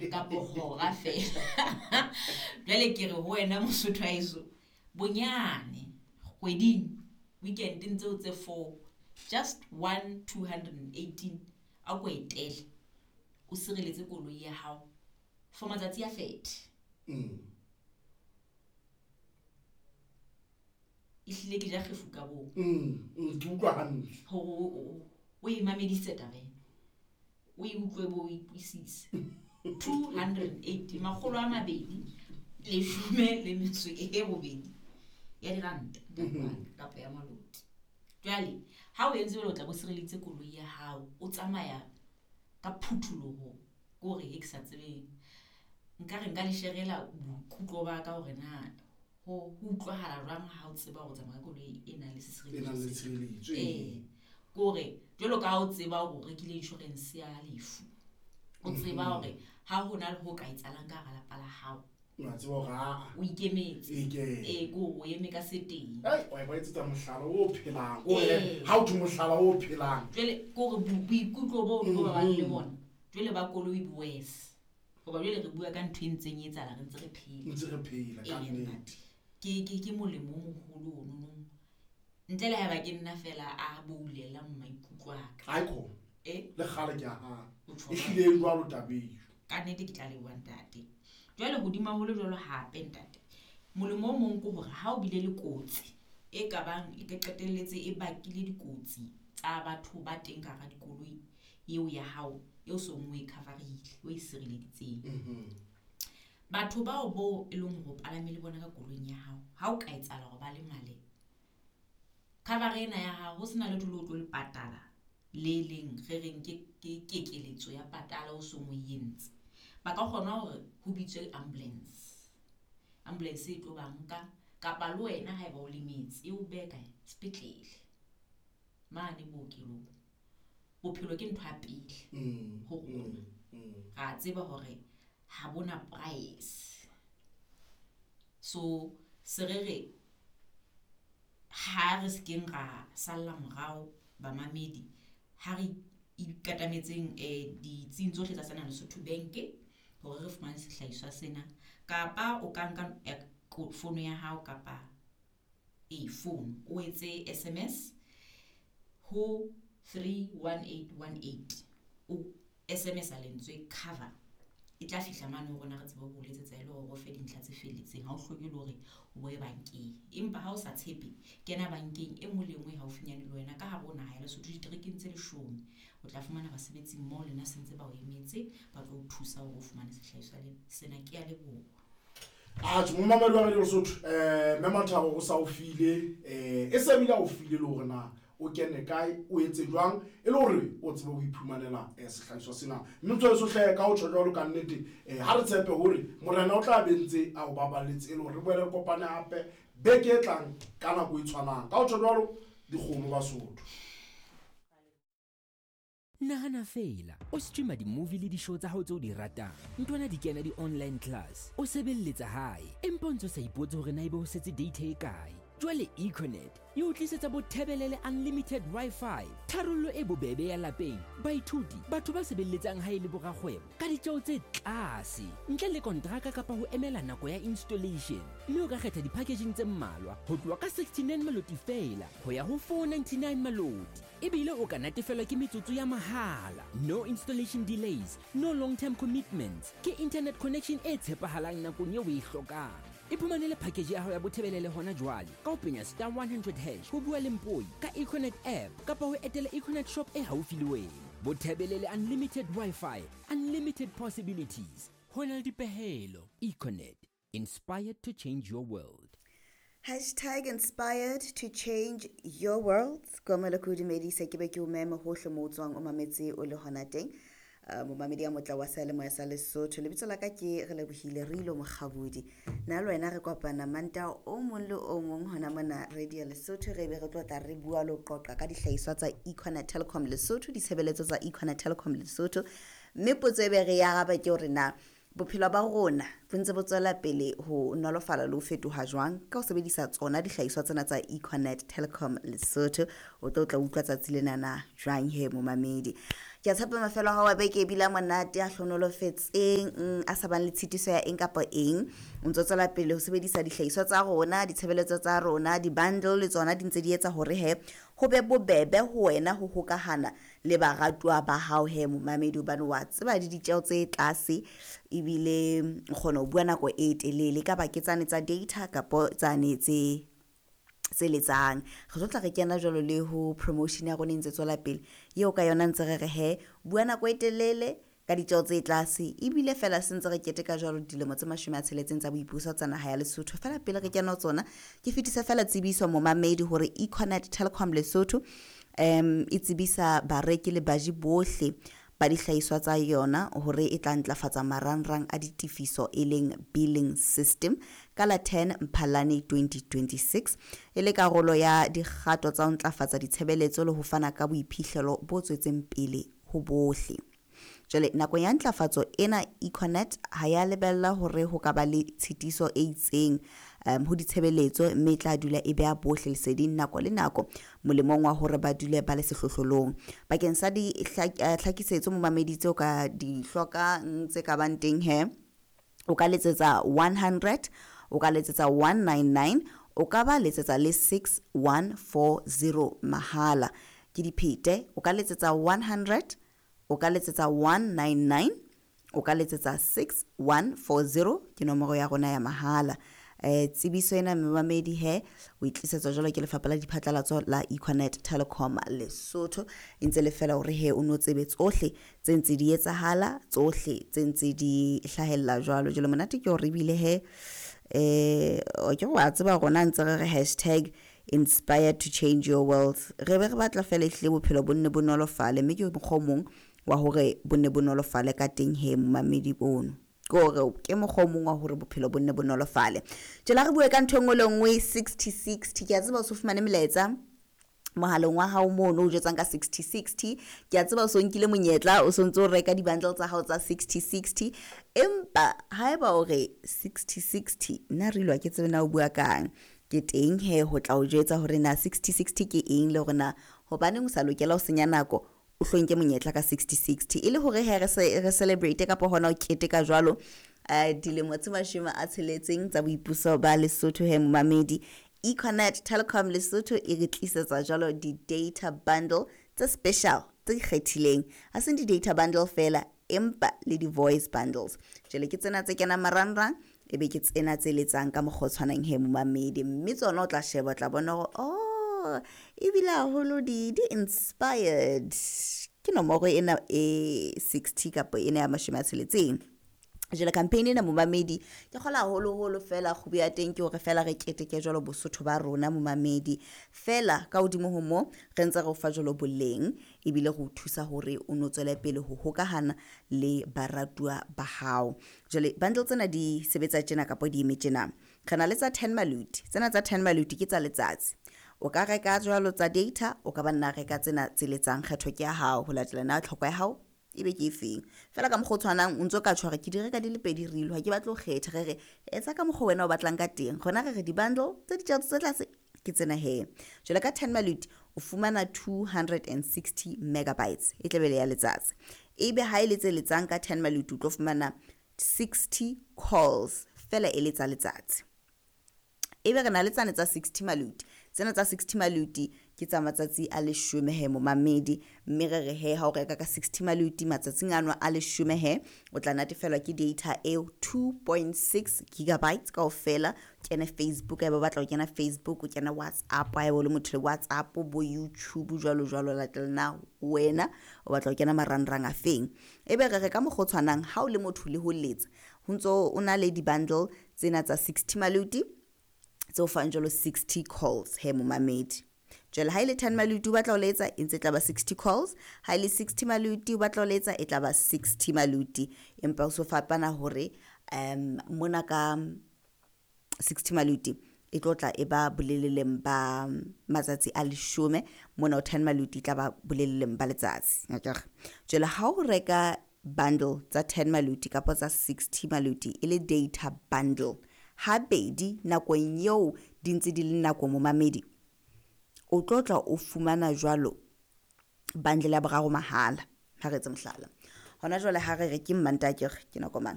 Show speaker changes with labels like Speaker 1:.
Speaker 1: kapo hora fela jwale ke re ho wena Mosotho a iso bonyane kgweding weekend ntse tse 4 just 218 a go etele o sireletse koloi ya hao for matsatsi a 30 ihlile ke ja kgefu ka bo
Speaker 2: ke utlwa hantle
Speaker 1: ho o imamedise tabe o utlwe bo ipusise 280 makgolo a mabedi le shume le metso e bobedi ya diranta kapa ya maloti jwale ha o entse o tla go sireletse koloi ya hao o tsamaya ka phuthuloho gore e sa tsebeng nka re nka le sherela bokutlo ba ka hore na ho utlwahala jwang ha o tseba go tsamaya koloi e nang le
Speaker 2: sesireletso
Speaker 1: gore jwalo ka o tseba go rekile insurance ya lefu o tseba hore ha hona le ho ka itsalang ka ga lapa la hao
Speaker 2: wa tseba ga
Speaker 1: o ikemetse go o eme ka seteng
Speaker 2: wa ba itse mohlala o phelang gore ha o thwe mohlala o phelang
Speaker 1: jwale gore boikutlo bo no ba le bona jwale ba koloi boes goba jwale re bua ka ntho e ntseng e tsala re ntse re
Speaker 2: phela ka nnete
Speaker 1: ke molemo o moholo ono ntle le ha ba ke nna fela a boulela maikutlo a ka
Speaker 2: aiko le gale ke a e hlile jwalo tabeng
Speaker 1: ka nnete ke tla le bua ntate jwale hodima hole jwalo hape ntate molemo o mong ke hore ha o bile le kotsi e ka bang e qetelletse e bakile dikotsi tsa batho ba teng ka ga dikoloi eo ya hao eo so mo e coverile o e sireleditseng batho bao bo e leng go palame le bona ka koloing ya hao ha o ka etsala go ba le male cover ena ya hao ho sena le tlo le patala le leng re reng ke kekeletso ya patala o so mo yentse ba ka kgona hore ho bitswe ambulance e tlo banka kapa le wena ha eba o limetse e o beka sepetlele mane bookelo bophelo ke ntho ya pele ho rona ga tseba hore ha bona price so serere ha re skeng ra salla morao ba mamedi ha re ikatametseng ditsing tsohle tsa sana Lesotho Bank hore re fumane sehlahiswa sena kapa o ka nka phone ya hao kapa phone o etse SMS ho 31818 o SMS a lentswe cover e tla fihla mane ho rona re tseba go letsetsa ile go fe dintlha tse feletseng ha o hloke le hore o boe bankeng empa ha o sa tshepe kena bankeng e molengwe ha o finyane le wena ka ha bona ha ya Lesotho diterekeng tse 10 o tla fumana basebetsi mo lena sentse ba o emetse ba tlo o thusa ho fumana sehlahiswa le sena ke ya leboha
Speaker 2: mo mamelo wa Lesotho mema thabo o sa o file e se bila o file le hore na o kene kae o etse jwang e le hore o tsebe go iphumanela sehlahiswa sena mme tswe so hle ka o tsholo ka nnete ha re tshepe hore morena o tla bentse a o babaletse e le hore boele kopane hape beke e tlang kana go itshwanang ka o tsholo dikgomo ba Sotho
Speaker 3: Nahana fela o streama di-movie le di-show tsa hao tse o di ratang ntwana di kena di-online class o sebelletsa hae empa o ntse sa ipotse hore na ebe o setse data e kae jwale Econet e o tlisetsa bothebelele unlimited wifi tharollo e bobebe ya lapeng baithuti batho ba sebelletsang hae le borakgwebo ka ditjeo tse tlase ntle le kontraka kapa ho emela nako ya installation mme o ka kgetha di-packaging tse mmalwa ho tloha ka 69 maloti fela ho ya ho 499 maloti ebile o ka natefelwa ke metsotso ya mahala no installation delays no long term commitments ke internet connection e tshepahalang nakong eo o e hlokang iphumanele package ya hao ya bothebelele hona jwale ka ho penya star 100# ho bua le mpoi ka Econet app kapa ho etela Econet shop e haufi le wena bothebelele unlimited wifi unlimited possibilities hona le dipehelo Econet inspired to change your world
Speaker 4: #inspired to change your world komela kudumedi se ke be ke o meme hohle mo tswang o mametse o le hona teng momamedi ya motla wa selemo ya sa Lesotho lebitso la ka ke re lebohile re ilo mogabudi na le wena re kopana manta o mong le o mong hona mona radio Lesotho re be re tlotla re bua lo qoqa ka dihlahiswa tsa Econet Telecom Lesotho ditshebeletso tsa Econet Telecom Lesotho mme potso e be re ya gaba ke hore na bophelo ba rona bontse bo tswela pele ho nolofala le ho fetoha jwang ka ho sebedisa tsona dihlahiswa tsena tsa Econet Telecom Lesotho o tla utlwa tsatsile nana jwang he momamedi ke a tshepa mafelo a hao a beke e bila monate a hlonolofetseng a sa bang le tshitiso ya eng kapa eng o ntse tswela pele ho sebedisa dihlahiswa tsa rona ditshebeletso tsa rona di-bundle le tsona di ntse di etsa hore he ho be bobebe ho wena ho hokahana le baratuwa ba hao he momamedi hobane wa tseba di ditjeo tse tlase ebile o kgona ho bua nako e telele ka bake tsane tsa data kapa tsane tse letsang re tla re kena jwalo le ho promotion ya rona ntse tswela pele eo ka yona ntse re he bua nako e telele ka ditjeo tse tlase ebile fela sentse re keteka jwalo dilemo tse 60 tsa boipuso tsa naha ya Lesotho fela pele re kena tsona ke fetisa fela tsebiso momamedi hore Econet Telecom Lesotho e tsebisa bareki le baji bohle ba dihlahiswa tsa yona hore e tla ntlafatsa marangrang a ditifiso e leng billing system ka la 10 Mphalane 2026 e le karolo ya dikgato tsa ho ntlafatsa ditshebeletso le ho fana ka boiphihlelo bo tswetseng pele ho bohle. Jwale nako ya ntlafatso ena Econet ha ya lebella hore ho ka ba le tshitiso e itseng ho ditshebeletso mme tla dula e beha bohle leseding nako le nako molemong wa hore ba dule ba le sehlohlolong bakeng sa di hlakisetso momamedi tseo ka di hloka ntse ka bang teng he o ka letsetsa 100 o ka letsetsa 199 o ka ba letsetsa le 6140 mahala ke diphete o ka letsetsa 100 o ka letsetsa 199 o ka letsetsa 6140 ke nomoro ya rona ya mahala tsebiso ena mmamedi he o itlisetsa jalo ke lefapha la diphatlalatso la Econet Telecom Lesotho ntse le fela hore he o no tsebe tsohle tse ntse di etsahala tsohle tse ntse di hlahella jalo jalo monate ke hore bile he o ke wa tseba rona ntse re #inspired to change your world re be re batla fela ihle bophelo bonne bonolofale mme ke mokgomong wa hore bonne bonolofale ka teng he mmamedi bono gore ke mokgomong wa hore bophelo bonne bonolofale tjela re bue ka ntho engwe le ngwe 6060 ke a tseba o se fumane melaetsa mohaleng wa hao mono o jetsang ka 6060 ke a tseba o so nkile monyetla o sontse o reka di-bundle tsa hao tsa 6060 empa haeba o re 6060 nna re ilwa ke tsebe na o bua kang ke teng he ho tla o jetsa hore na 6060 ke eng le hore na hobaneng o sa lokela o senya nako o hlonke monyetla ka 6060 ile hore he re celebrate ka hona o keteka jwalo dilemo tse 60 tsa boipuso ba Lesotho he momamedi Econet Telecom Lesotho e re tlisetsa jwalo di-data bundle tse special tse ikgethileng a seng di-data bundle fela empa le di-voice bundles jele ke tsena tse kena marangrang ebe ke tsena tse letsang ka mokgotshwanang he momamedi mme tsona o tla sheba tla bona hore ebile haholo di inspired ke nomoro ena e 60 kapa ena ya 60 jela campaign ena momamedi ke kgola holo fela go bua teng ke hore fela re keteke jalo bosotho ba rona momamedi fela ka hodimo ho mo re ntse re o fa jalo boleng ebile go thusa hore o no tswele pele ho hokahana le baratuwa ba hao jale bundle tsena di sebetsa tjena kapa di imagine kana le tsa 10 maluti tsena tsa 10 maluti ke tsa letsatsi o ka reka jwalo tsa data o ka banna reka tsena tse letsang kgetho ke ya hao ho latela na tlhoko ya hao ebe ke efeng fela ka mokgotshwanang o ntso ka tshwara ke di reka di le pedi rilo ha ke batla o kgetha re etsa ka mokgwa wena o batlang ka teng gona re di bundle tse di tse tlase ke tsena he jela ka 10 maluti o fumana 260 megabytes e tlebele ya letsatsi ebe ha ile tse letsang ka 10 maluti o tlo fumana 60 calls fela e letsa letsatsi ebe re na le tsane tsa 60 maluti tsena tsa 60 maluti ke tsa matsatsi a 10 he momamedi mme re he ha o reka ka 60 maluti matsatsing ano a 10 he o tla natefelwa ke data e 2.6 gigabytes ka ofela kena Facebook e ba batla o kena Facebook o kena WhatsApp a bo le motho le WhatsApp bo YouTube jwalo latela wena o batla o kena marangrang a feng ebe re reka mogotshwanang ha o le motho le ho letsa ho ntso o na le di bundle tsena tsa 60 maluti tse o fang jalo 60 calls he momamedi jela ha ile 10 maluti o batla o letsa e ntse tla ba 60 calls ha ile 60 maluti o batla o letsa e tla ba 60 maluti empa o so fapana hore mona ka 60 maluti e tlotla e ba boleleleng ba matsatsi a 10 mona o 10 maluti tla ba boleleleng ba letsatsi jela ha o reka bundle tsa 10 maluti kapa tsa 60 maluti ile data bundle ha bedi nakong yeo di ntse di le nako momamedi o tlotla o fumana jwalo bundle ya boraro mahala ha re etse mohlala hona jwale ha re re ke Mmanta ke re ke nako mang